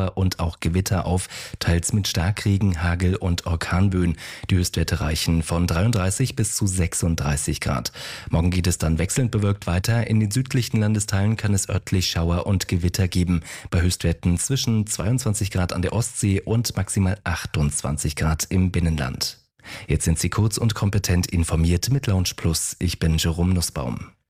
Schauer und auch Gewitter auf, teils mit Starkregen, Hagel und Orkanböen. Die Höchstwerte reichen von 33 bis zu 36 Grad. Morgen geht es dann wechselnd bewölkt weiter. In den südlichen Landesteilen kann es örtlich Schauer und Gewitter geben. Bei Höchstwerten zwischen 22 Grad an der Ostsee und maximal 28 Grad im Binnenland. Jetzt sind Sie kurz und kompetent informiert mit Lounge Plus. Ich bin Jerome Nussbaum.